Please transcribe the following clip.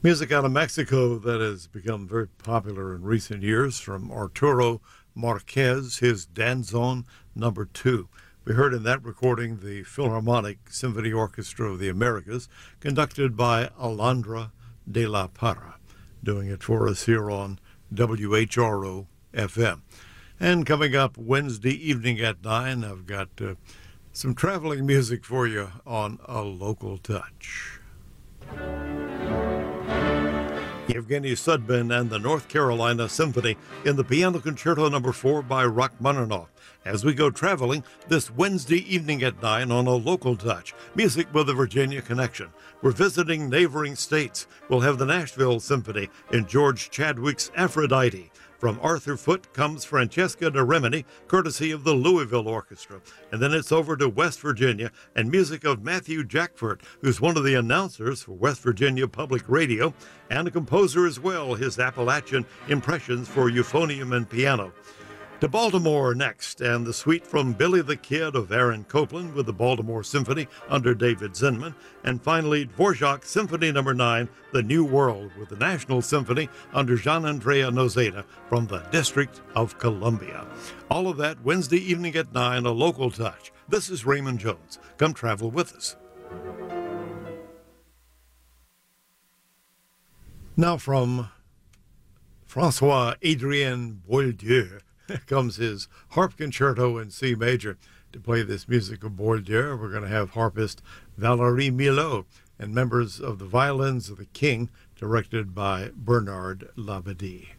Music out of Mexico that has become very popular in recent years from Arturo Marquez, his Danzón Number 2. We heard in that recording the Philharmonic Symphony Orchestra of the Americas, conducted by Alondra de la Parra, doing it for us here on WHRO FM. And coming up Wednesday evening at 9, I've got some traveling music for you on A Local Touch. Evgeny Sudbin and the North Carolina Symphony in the Piano Concerto No. 4 by Rachmaninoff. As we go traveling this Wednesday evening at 9 on A Local Touch, music with a Virginia connection. We're visiting neighboring states. We'll have the Nashville Symphony in George Chadwick's Aphrodite. From Arthur Foote comes Francesca da Rimini, courtesy of the Louisville Orchestra. And then it's over to West Virginia and music of Matthew Jackford, who's one of the announcers for West Virginia Public Radio and a composer as well, his Appalachian impressions for euphonium and piano. To Baltimore next, and the suite from Billy the Kid of Aaron Copland with the Baltimore Symphony under David Zinman. And finally, Dvorak Symphony No. 9, The New World, with the National Symphony under Gian-Andrea Nozeda from the District of Columbia. All of that Wednesday evening at 9, A Local Touch. This is Raymond Jones. Come travel with us. Now from François-Adrien Boieldieu comes his harp concerto in C major. To play this music of Boieldieu, we're going to have harpist Valérie Milhaud and members of the Violins of the King, directed by Bernard Labadie.